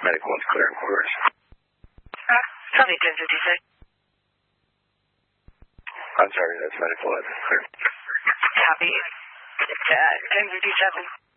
Medical one's clear in quarters. Copy, 1056. I'm sorry, that's medical. That's clear. Copy. 1057.